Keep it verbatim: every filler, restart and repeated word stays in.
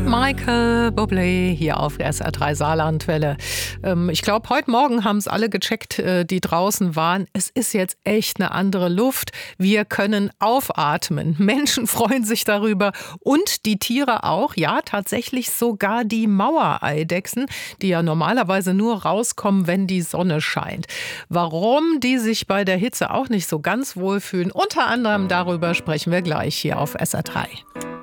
Michael Bublé hier auf S R drei Saarlandwelle. Ähm, ich glaube, heute Morgen haben es alle gecheckt, äh, die draußen waren. Es ist jetzt echt eine andere Luft. Wir können aufatmen. Menschen freuen sich darüber und die Tiere auch. Ja, tatsächlich sogar die Mauereidechsen, die ja normalerweise nur rauskommen, wenn die Sonne scheint. Warum die sich bei der Hitze auch nicht so ganz wohlfühlen, unter anderem darüber sprechen wir gleich hier auf S R drei.